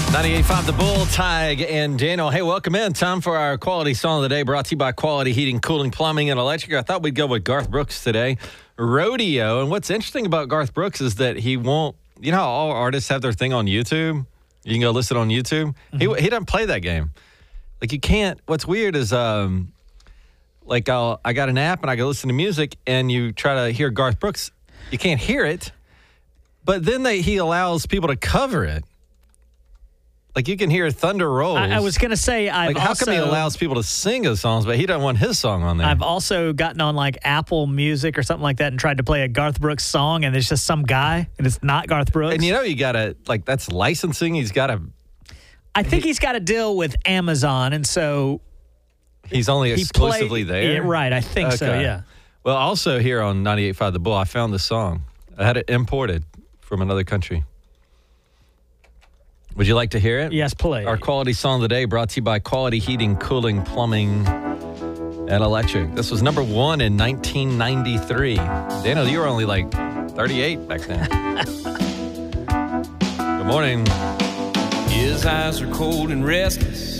98.5 The Bull, Tig, and Daniel. Hey, welcome in. Time for our Quality Song of the Day, brought to you by Quality Heating, Cooling, Plumbing, and Electric. I thought we'd go with Garth Brooks today. Rodeo. And what's interesting about Garth Brooks is that he won't, you know how all artists have their thing on YouTube? You can go listen on YouTube. Mm-hmm. He doesn't play that game. Like, you can't. What's weird is, I got an app and I go listen to music, and you try to hear Garth Brooks. You can't hear it. But then he allows people to cover it. Like, you can hear Thunder Rolls. I was going to say, how come he allows people to sing his songs, but he doesn't want his song on there? I've also gotten on, like, Apple Music or something like that and tried to play a Garth Brooks song, and it's just some guy, and it's not Garth Brooks. And you got to, like, that's licensing. He's got to... I think he's got to deal with Amazon, and so... He's only exclusively there? Yeah, right, I think so, yeah. Well, also here on 98.5 The Bull, I found the song. I had it imported from another country. Would you like to hear it? Yes, play. Our Quality Song of the Day brought to you by Quality Heating, Cooling, Plumbing, and Electric. This was number 1 in 1993. Daniel, you were only like 38 back then. Good morning. His eyes are cold and restless.